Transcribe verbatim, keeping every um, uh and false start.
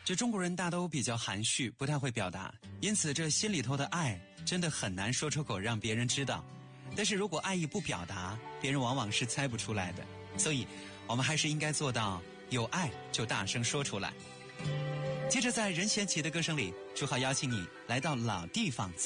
这中国人大都比较含蓄，不太会表达，因此这心里头的爱真的很难说出口让别人知道。但是如果爱意不表达，别人往往是猜不出来的。所以我们还是应该做到有爱就大声说出来。接着在任贤齐的歌声里，朱浩邀请你来到老地方。